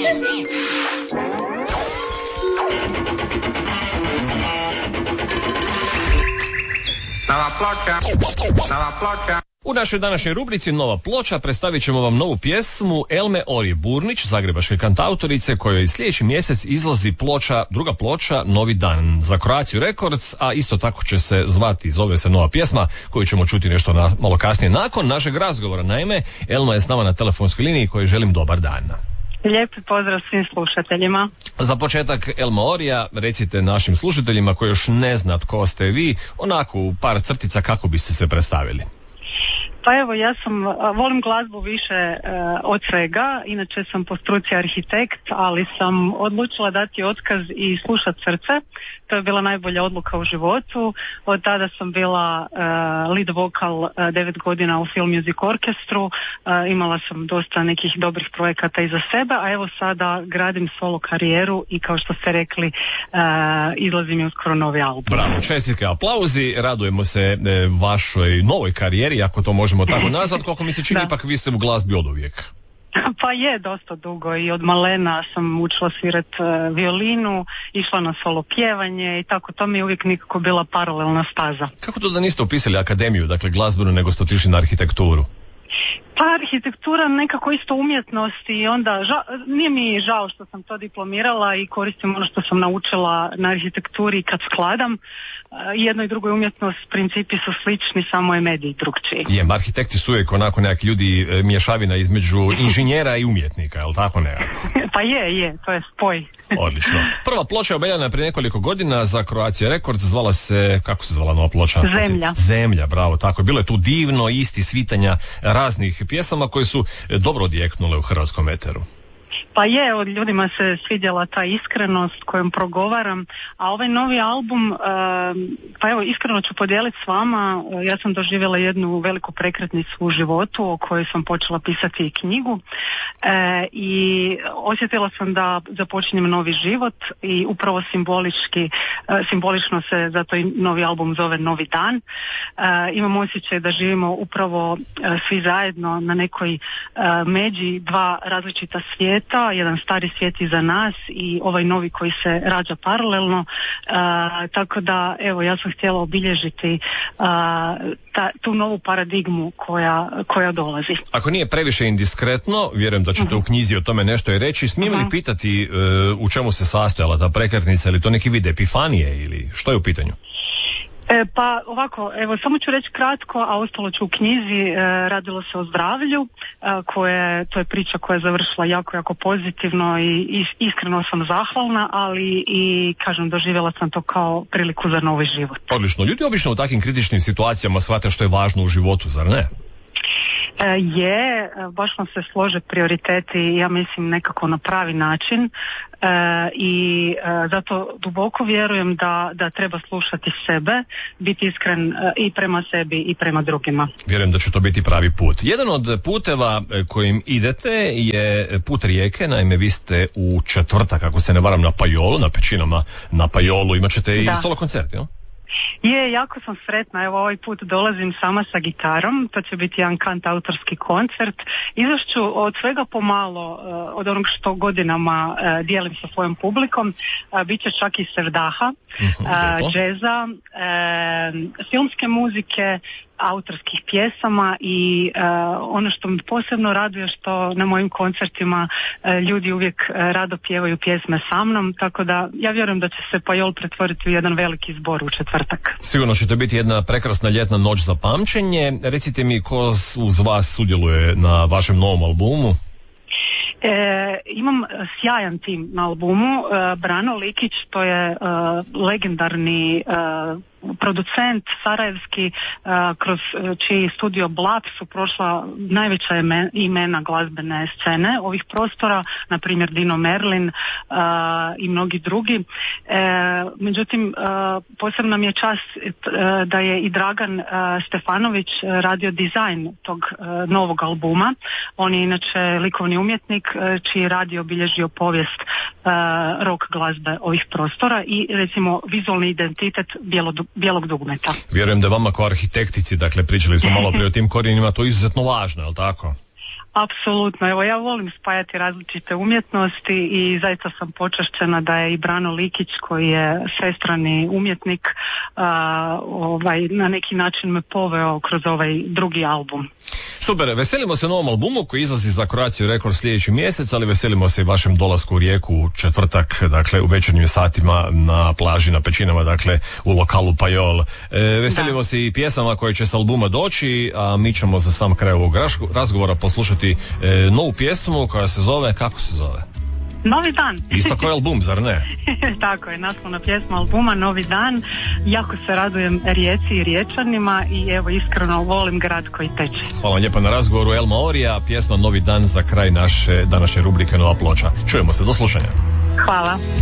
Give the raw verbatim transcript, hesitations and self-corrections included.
Nova ploča, nova ploča. U našoj današnjoj rubrici Nova ploča predstavit ćemo vam novu pjesmu Elme Orije Burnić, zagrebačke kantautorice, kojoj sljedeći mjesec izlazi ploča, druga ploča Novi dan za Croatia Records, a isto tako će se zvati, zove se nova pjesma, koju ćemo čuti nešto na, malo kasnije nakon našeg razgovora. Naime, Elma je s nama na telefonskoj liniji kojoj želim dobar dan. Lijepi pozdrav svim slušateljima. Za početak, Elma Orija, recite našim slušateljima koji još ne zna tko ste vi, onako u par crtica kako biste se predstavili. Pa evo, ja sam, volim glazbu više e, od svega, inače sam po struci arhitekt, ali sam odlučila dati otkaz i slušati srce. To je bila najbolja odluka u životu. Od tada sam bila e, lead vokal e, devet godina u Film Music Orkestru, e, imala sam dosta nekih dobrih projekata iza sebe, a evo sada gradim solo karijeru i kao što ste rekli, e, izlazi mi uskoro novi album. Bravo, čestitke, aplauzi, radujemo se e, vašoj novoj karijeri, ako to možemo tako nazvat, koliko mi se čini, ipak vi ste u glazbi od uvijek. Pa je, dosta dugo, i od malena sam učila svirat uh, violinu, išla na solo pjevanje i tako, to mi je uvijek nikako bila paralelna staza. Kako to da niste upisali akademiju, dakle glazbenu, nego ste otišli na arhitekturu? Pa arhitektura nekako isto umjetnost i onda ža, nije mi žao što sam to diplomirala i koristim ono što sam naučila na arhitekturi kad skladam. Jedno i drugo umjetnost, principi su slični, samo je medij drugčiji. Je, arhitekti su uvijek onako neki ljudi e, mješavina između inženjera i umjetnika, je li tako ne? Pa je, je, to je spoj. Odlično. Prva ploča je objavljena prije nekoliko godina za Croatia Records, zvala se, kako se zvala nova ploča? Zemlja. Zemlja, bravo, tako je. Bilo je tu divno, isti svitanja raznih pjesama koje su dobro odjeknule u hrvatskom eteru. Pa je, od ljudima se svidjela ta iskrenost kojom progovaram, a ovaj novi album, uh, pa evo, iskreno ću podijeliti s vama, uh, ja sam doživjela jednu veliku prekretnicu u životu o kojoj sam počela pisati i knjigu uh, i osjetila sam da započinjem novi život i upravo simbolički, uh, simbolično se zato i novi album zove Novi dan. Uh, imam osjećaj da živimo upravo uh, svi zajedno na nekoj uh, međi dva različita svijeta, jedan stari svijet iza nas i ovaj novi koji se rađa paralelno, uh, tako da evo ja sam htjela obilježiti uh, ta, tu novu paradigmu koja, koja dolazi. Ako nije previše indiskretno, vjerujem da ćete uh-huh. u knjizi o tome nešto i reći, smijem uh-huh. li pitati uh, u čemu se sastojala ta prekretnica, ili to neki vid epifanije ili što je u pitanju? E, pa ovako, evo samo ću reći kratko, a ostalo ću u knjizi. E, radilo se o zdravlju, e, koje, to je priča koja je završila jako, jako pozitivno i, i iskreno sam zahvalna, ali i kažem, doživjela sam to kao priliku za novi život. Odlično, ljudi obično u takvim kritičnim situacijama shvate što je važno u životu, zar ne? E, je, baš vam se slože prioriteti, ja mislim nekako na pravi način, e, i e, zato duboko vjerujem da, da treba slušati sebe, biti iskren e, i prema sebi i prema drugima. Vjerujem da će to biti pravi put. Jedan od puteva kojim idete je put Rijeke, naime vi ste u četvrtak, ako se ne varam, na Pajolu, na Pećinama na Pajolu, imat ćete i solo koncert, jel? Je, jako sam sretna, evo ovaj put dolazim sama sa gitarom, to će biti jedan kantautorski koncert, izašću od svega pomalo, od onog što godinama dijelim sa svojom publikom, bit će čak i sevdaha, uh-huh, džeza, filmske muzike, autorskih pjesama i uh, ono što mi posebno raduje što na mojim koncertima uh, ljudi uvijek uh, rado pjevaju pjesme sa mnom, tako da ja vjerujem da će se Pajol pretvoriti u jedan veliki zbor u četvrtak. Sigurno će to biti jedna prekrasna ljetna noć za pamćenje. Recite mi ko uz vas sudjeluje na vašem novom albumu? E, imam sjajan tim na albumu, e, Brano Likić, to je e, legendarni e, producent sarajevski, uh, kroz čiji studio Blab su prošla najveća ime, imena glazbene scene ovih prostora, na primjer Dino Merlin uh, i mnogi drugi. E, međutim, uh, posebna mi je čast uh, da je i Dragan uh, Stefanović radio dizajn tog uh, novog albuma. On je inače likovni umjetnik uh, čiji rad je obilježio povijest uh, rock glazbe ovih prostora i recimo vizualni identitet bijelog bijelog dugmeta. Vjerujem da vama kao arhitektici, dakle pričali smo malo prije o tim korijenima, to je izuzetno važno, je li tako? Apsolutno, evo ja volim spajati različite umjetnosti i zaista sam počašćena da je i Brano Likić koji je svestrani umjetnik a, ovaj, na neki način me poveo kroz ovaj drugi album. Super, veselimo se novom albumu koji izlazi za Croatia Records sljedeći mjesec, ali veselimo se i vašem dolasku u Rijeku u četvrtak, dakle u večernjim satima na plaži, na Pećinama, dakle u lokalu Pajol. E, veselimo da. se i pjesama koje će s albuma doći, a mi ćemo za sam kraj ovog razgovora poslušati e, novu pjesmu koja se zove, kako se zove? Novi dan. Isto kao album, zar ne? Tako je, naslovna pjesma albuma Novi dan. Jako se radujem Rijeci i Riječanima i evo iskreno volim grad koji teče. Hvala vam lijepa na razgovoru. Elma Orija, pjesma Novi dan za kraj naše današnje rubrike Nova ploča. Čujemo se, do slušanja. Hvala.